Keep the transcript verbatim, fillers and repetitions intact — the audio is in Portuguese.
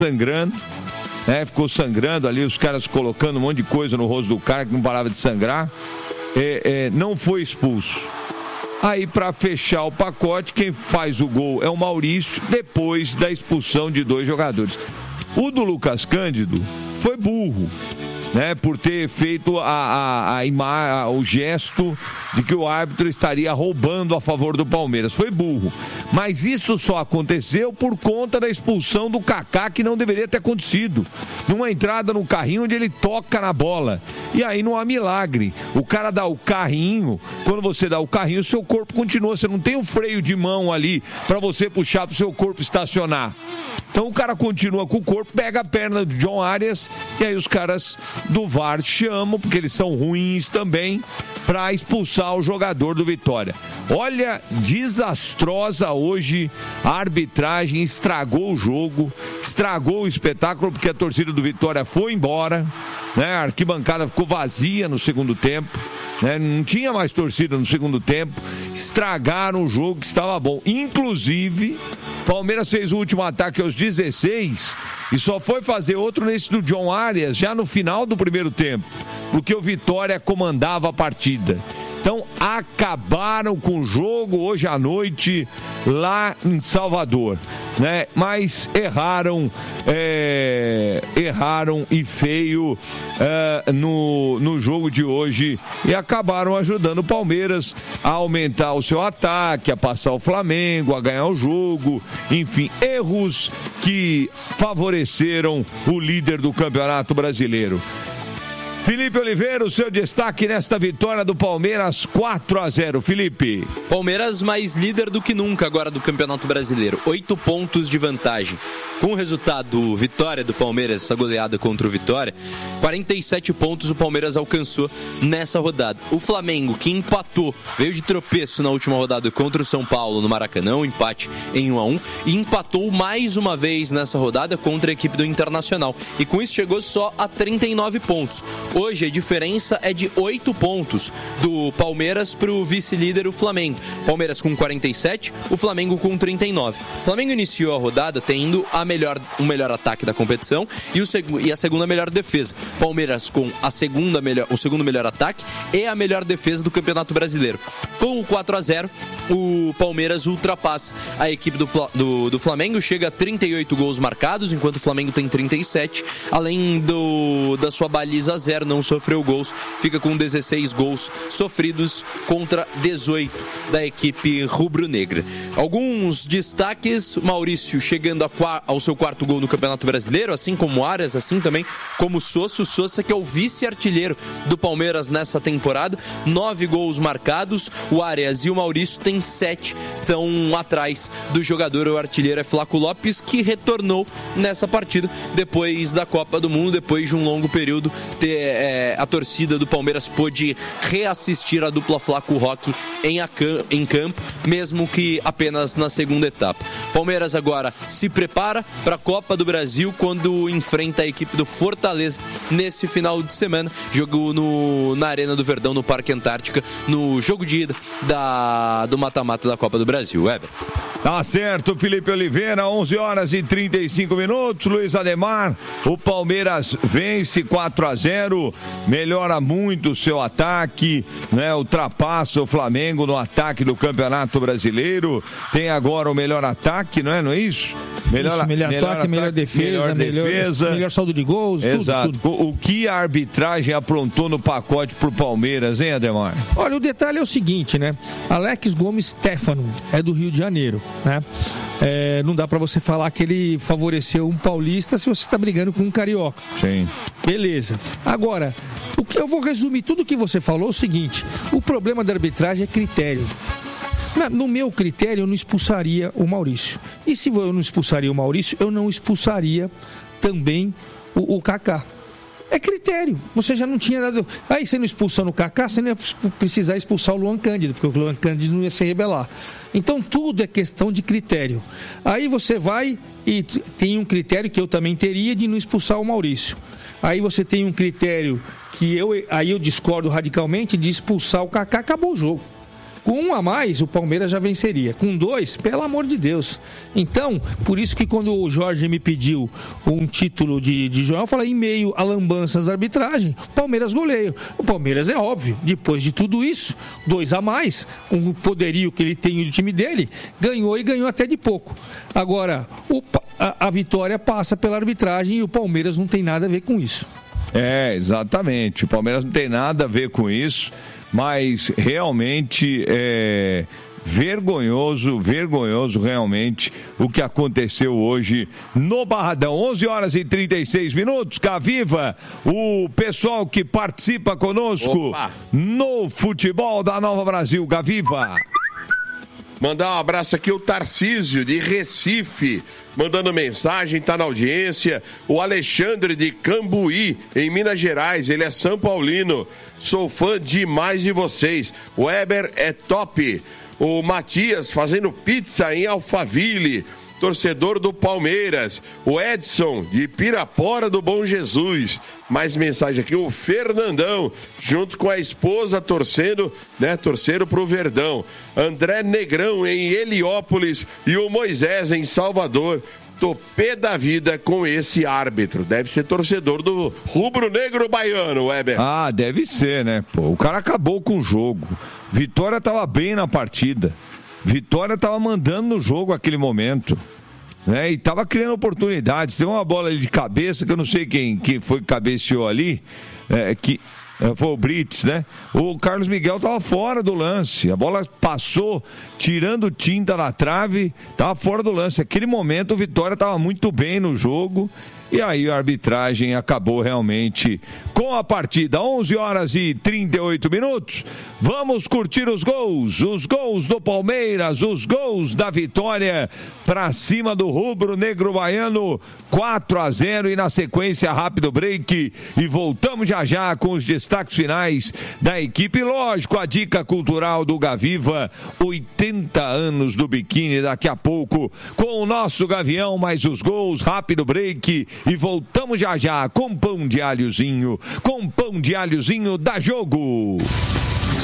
sangrando, né? Ficou sangrando ali, os caras colocando um monte de coisa no rosto do cara que não parava de sangrar. É, é, não foi expulso. Aí, para fechar o pacote, quem faz o gol é o Maurício, depois da expulsão de dois jogadores. O do Lucas Cândido foi burro, né, por ter feito a, a, a ima, o gesto de que o árbitro estaria roubando a favor do Palmeiras. Foi burro. Mas isso só aconteceu por conta da expulsão do Kaká, que não deveria ter acontecido. Numa entrada no carrinho onde ele toca na bola. E aí não há milagre. O cara dá o carrinho, quando você dá o carrinho, o seu corpo continua. Você não tem um freio de mão ali para você puxar para o seu corpo estacionar. Então o cara continua com o corpo, pega a perna do John Arias e aí os caras do V A R chamam, porque eles são ruins também, para expulsar o jogador do Vitória. Olha, desastrosa hoje a arbitragem, estragou o jogo, estragou o espetáculo, porque a torcida do Vitória foi embora, né? A arquibancada ficou vazia no segundo tempo, né? Não tinha mais torcida no segundo tempo, estragaram o jogo que estava bom. Inclusive, Palmeiras fez o último ataque aos dezesseis e só foi fazer outro nesse do John Arias já no final do primeiro tempo, porque o Vitória comandava a partida. Então acabaram com o jogo hoje à noite lá em Salvador, né? Mas erraram, é, erraram e feio é, no, no jogo de hoje e acabaram ajudando o Palmeiras a aumentar o seu ataque, a passar o Flamengo, a ganhar o jogo, enfim, erros que favoreceram o líder do Campeonato Brasileiro. Felipe Oliveira, o seu destaque nesta vitória do Palmeiras quatro a zero. Felipe. Palmeiras mais líder do que nunca agora do Campeonato Brasileiro. Oito pontos de vantagem. Com o resultado vitória do Palmeiras, essa goleada contra o Vitória, quarenta e sete pontos o Palmeiras alcançou nessa rodada. O Flamengo, que empatou, veio de tropeço na última rodada contra o São Paulo no Maracanã, um empate em um a um, e empatou mais uma vez nessa rodada contra a equipe do Internacional. E com isso chegou só a trinta e nove pontos. Hoje a diferença é de oito pontos do Palmeiras para o vice-líder, o Flamengo. Palmeiras com quarenta e sete, o Flamengo com trinta e nove. O Flamengo iniciou a rodada tendo a melhor, o melhor ataque da competição e, o seg- e a segunda melhor defesa. Palmeiras com a segunda melhor, o segundo melhor ataque e a melhor defesa do Campeonato Brasileiro. Com o quatro a zero, o Palmeiras ultrapassa a equipe do, do, do Flamengo, chega a trinta e oito gols marcados, enquanto o Flamengo tem trinta e sete, além do, da sua baliza zero, não sofreu gols, fica com dezesseis gols sofridos contra dezoito da equipe rubro-negra. Alguns destaques: Maurício chegando a, ao seu quarto gol no Campeonato Brasileiro, assim como Arias, assim também como Sousa. O Sousa, que é o vice-artilheiro do Palmeiras nessa temporada, nove gols marcados. O Arias e o Maurício têm sete, estão atrás do jogador, o artilheiro é Flaco Lopes, que retornou nessa partida depois da Copa do Mundo, depois de um longo período ter É, a torcida do Palmeiras pôde reassistir a dupla Flaco Roque em, a, em campo, mesmo que apenas na segunda etapa. Palmeiras agora se prepara para a Copa do Brasil quando enfrenta a equipe do Fortaleza nesse final de semana. Jogo no, na Arena do Verdão, no Parque Antártica, no jogo de ida da, do mata-mata da Copa do Brasil. Weber. Tá certo, Felipe Oliveira, onze horas e trinta e cinco minutos. Luiz Ademar, o Palmeiras vence quatro a zero, melhora muito o seu ataque, né? Ultrapassa o Flamengo no ataque do Campeonato Brasileiro, tem agora o melhor ataque, não é, não é isso? Melhor, isso, melhor, melhor ataque, ataque, melhor defesa, melhor, defesa. melhor, melhor saldo de gols, exato. Tudo, tudo. O que a arbitragem aprontou no pacote pro Palmeiras, hein, Ademar? Olha, o detalhe é o seguinte, né? Alex Gomes Stefano é do Rio de Janeiro, né? É, não dá pra você falar que ele favoreceu um paulista se você tá brigando com um carioca. Sim. Beleza. Agora, o que eu vou resumir tudo que você falou é o seguinte: o problema da arbitragem é critério. No meu critério, eu não expulsaria o Maurício. E se eu não expulsaria o Maurício, eu não expulsaria também o, o Kaká. É critério. Você já não tinha dado. Aí você não expulsando o Kaká, você não ia precisar expulsar o Luan Cândido, porque o Luan Cândido não ia se rebelar. Então tudo é questão de critério. Aí você vai e tem um critério que eu também teria de não expulsar o Maurício. Aí você tem um critério que eu, aí eu discordo radicalmente de expulsar o Kaká, acabou o jogo. Com um a mais, o Palmeiras já venceria. Com dois, pelo amor de Deus. Então, por isso que quando o Jorge me pediu um título de, de João, eu falei, em meio a lambanças da arbitragem, o Palmeiras goleia. O Palmeiras é óbvio, depois de tudo isso, dois a mais, com o poderio que ele tem do time dele, ganhou e ganhou até de pouco. Agora, o, a, a vitória passa pela arbitragem e o Palmeiras não tem nada a ver com isso. É, exatamente. O Palmeiras não tem nada a ver com isso, mas realmente é vergonhoso, vergonhoso realmente o que aconteceu hoje no Barradão. onze horas e trinta e seis minutos. Gaviva, o pessoal que participa conosco Opa. no futebol da Nova Brasil. Gaviva. Mandar um abraço aqui o Tarcísio de Recife, mandando mensagem, tá na audiência. O Alexandre de Cambuí, em Minas Gerais, ele é São Paulino. Sou fã demais de vocês. O Weber é top. O Matias fazendo pizza em Alphaville, torcedor do Palmeiras. O Edson de Pirapora do Bom Jesus. Mais mensagem aqui, o Fernandão, junto com a esposa, torcendo, né, torcendo pro Verdão. André Negrão, em Heliópolis, e o Moisés, em Salvador. Tô pé da vida com esse árbitro. Deve ser torcedor do rubro-negro baiano, Weber. Ah, deve ser, né? Pô, o cara acabou com o jogo. Vitória tava bem na partida. Vitória tava mandando no jogo aquele momento. Né? E tava criando oportunidades. Tem uma bola ali de cabeça que eu não sei quem, quem foi que cabeceou ali, é, que é, foi o Brits, né? O Carlos Miguel tava fora do lance. A bola passou tirando tinta na trave, tava fora do lance. Aquele momento o Vitória tava muito bem no jogo. E aí a arbitragem acabou realmente com a partida. onze horas e trinta e oito minutos. Vamos curtir os gols. Os gols do Palmeiras, os gols da vitória para cima do Rubro Negro Baiano. quatro a zero e na sequência rápido break. E voltamos já já com os destaques finais da equipe. Lógico, a dica cultural do Gaviva. oitenta anos do biquíni daqui a pouco com o nosso Gavião. Mais os gols, rápido break. E voltamos já já com pão de alhozinho, com pão de alhozinho da Jogo.